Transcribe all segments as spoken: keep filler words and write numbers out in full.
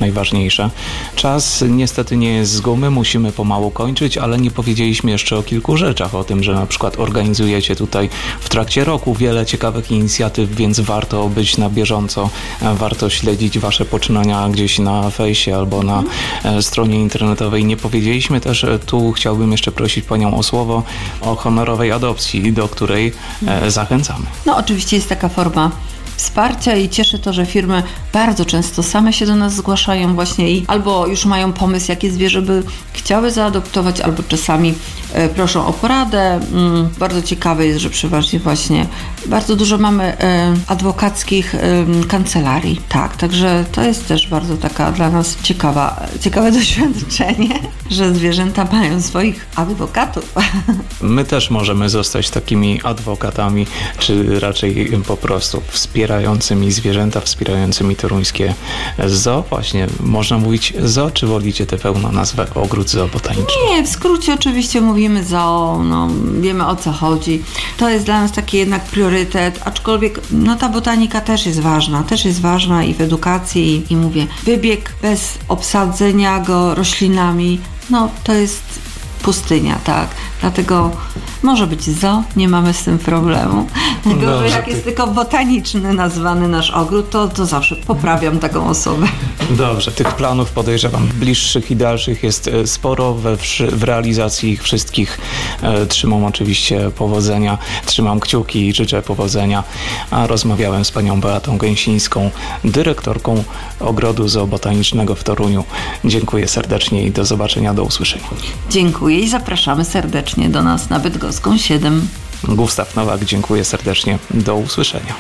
najważniejsze. Czas niestety nie jest z gumy, musimy pomału kończyć, ale nie powiedzieliśmy jeszcze o kilku rzeczach, o tym, że na przykład organizujecie tutaj w trakcie roku wiele ciekawych inicjatyw, więc warto być na bieżąco, warto śledzić wasze poczynania gdzieś na fejsie albo na hmm. stronie internetowej. Nie powiedzieliśmy też, tu chciałbym jeszcze prosić panią o słowo o honorowej adopcji, do której hmm. zachęcamy. No oczywiście jest taka forma wsparcia i cieszy to, że firmy bardzo często same się do nas zgłaszają właśnie i albo już mają pomysł, jakie zwierzę by chciały zaadoptować, albo czasami e, proszą o poradę. Mm, bardzo ciekawe jest, że przeważnie właśnie bardzo dużo mamy e, adwokackich e, kancelarii. Tak, także to jest też bardzo taka dla nas ciekawa, ciekawe doświadczenie, że zwierzęta mają swoich adwokatów. My też możemy zostać takimi adwokatami, czy raczej po prostu wspierającymi zwierzęta, wspierającymi toruńskie zoo. Właśnie, można mówić zoo, czy wolicie tę pełną nazwę ogród zoobotaniczny? Nie, w skrócie oczywiście mówimy zoo, no, wiemy o co chodzi. To jest dla nas taki jednak priorytet, aczkolwiek no, ta botanika też jest ważna, też jest ważna i w edukacji i, i mówię, wybieg bez obsadzenia go roślinami, no to jest pustynia, tak. Dlatego może być zoo, nie mamy z tym problemu. Tylko, że jak jest tylko botaniczny nazwany nasz ogród, to, to zawsze poprawiam taką osobę. Dobrze, tych planów podejrzewam bliższych i dalszych jest sporo. We, w realizacji ich wszystkich e, trzymam oczywiście powodzenia, trzymam kciuki i życzę powodzenia. A rozmawiałem z panią Beatą Gęsińską, dyrektorką Ogrodu Zoobotanicznego w Toruniu. Dziękuję serdecznie i do zobaczenia, do usłyszenia. Dziękuję i zapraszamy serdecznie do nas na Bydgoską siedem. Gustaw Nowak, dziękuję serdecznie. Do usłyszenia.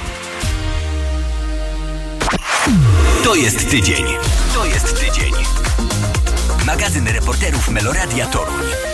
To jest tydzień. To jest tydzień. Magazyn reporterów Meloradia Toruń.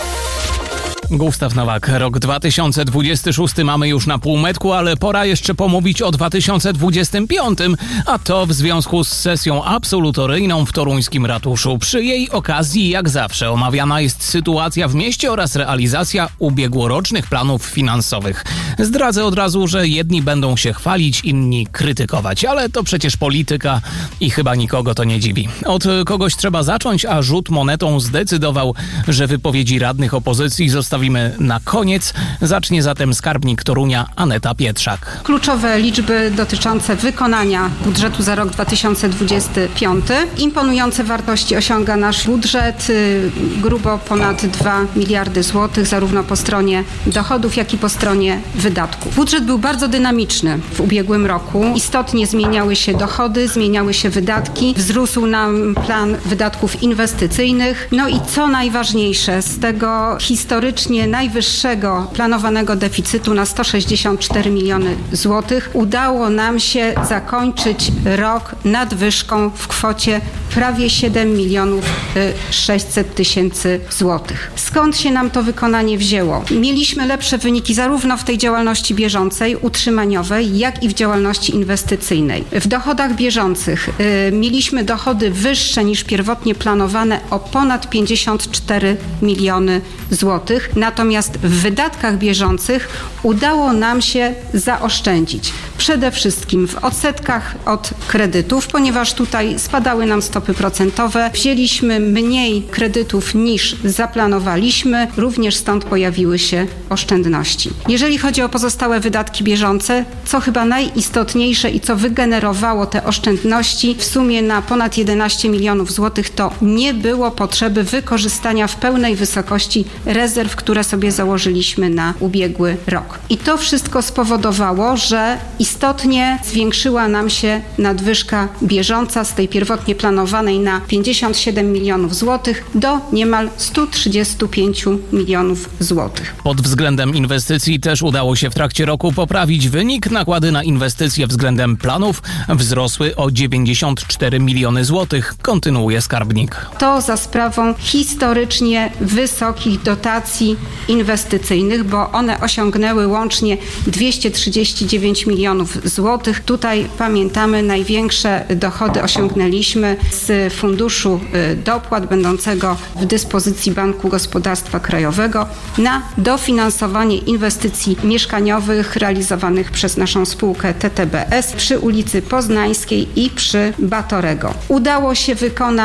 Gustaw Nowak, rok dwa tysiące dwudziesty szósty mamy już na półmetku, ale pora jeszcze pomówić o dwa tysiące dwudziestym piątym, a to w związku z sesją absolutoryjną w toruńskim ratuszu. Przy jej okazji, jak zawsze, omawiana jest sytuacja w mieście oraz realizacja ubiegłorocznych planów finansowych. Zdradzę od razu, że jedni będą się chwalić, inni krytykować, ale to przecież polityka i chyba nikogo to nie dziwi. Od kogoś trzeba zacząć, a rzut monetą zdecydował, że wypowiedzi radnych opozycji zostały na koniec. Zacznie zatem skarbnik Torunia Aneta Pietrzak. Kluczowe liczby dotyczące wykonania budżetu za rok dwa tysiące dwudziesty piąty. Imponujące wartości osiąga nasz budżet, grubo ponad dwa miliardy złotych, zarówno po stronie dochodów, jak i po stronie wydatków. Budżet był bardzo dynamiczny w ubiegłym roku. Istotnie zmieniały się dochody, zmieniały się wydatki. Wzrósł nam plan wydatków inwestycyjnych. No i co najważniejsze, z tego historycznie najwyższego planowanego deficytu na sto sześćdziesiąt cztery miliony złotych udało nam się zakończyć rok nadwyżką w kwocie prawie siedem milionów sześćset tysięcy złotych. Skąd się nam to wykonanie wzięło? Mieliśmy lepsze wyniki zarówno w tej działalności bieżącej, utrzymaniowej, jak i w działalności inwestycyjnej. W dochodach bieżących y, mieliśmy dochody wyższe niż pierwotnie planowane o ponad pięćdziesiąt cztery miliony złotych. Natomiast w wydatkach bieżących udało nam się zaoszczędzić. Przede wszystkim w odsetkach od kredytów, ponieważ tutaj spadały nam stopy procentowe. Wzięliśmy mniej kredytów niż zaplanowaliśmy, również stąd pojawiły się oszczędności. Jeżeli chodzi o pozostałe wydatki bieżące, co chyba najistotniejsze i co wygenerowało te oszczędności w sumie na ponad jedenaście milionów złotych, to nie było potrzeby wykorzystania w pełnej wysokości rezerw, które sobie założyliśmy na ubiegły rok. I to wszystko spowodowało, że istotnie zwiększyła nam się nadwyżka bieżąca z tej pierwotnie planowanej na pięćdziesiąt siedem milionów złotych do niemal sto trzydzieści pięć milionów złotych. Pod względem inwestycji też udało się w trakcie roku poprawić wynik. Nakłady na inwestycje względem planów wzrosły o dziewięćdziesiąt cztery miliony złotych, kontynuuje skarbnik. To za sprawą historycznie wysokich dotacji inwestycyjnych, bo one osiągnęły łącznie dwieście trzydzieści dziewięć milionów złotych. Tutaj pamiętamy, największe dochody osiągnęliśmy z funduszu dopłat będącego w dyspozycji Banku Gospodarstwa Krajowego na dofinansowanie inwestycji mieszkaniowych realizowanych przez naszą spółkę T T B S przy ulicy Poznańskiej i przy Batorego. Udało się wykonać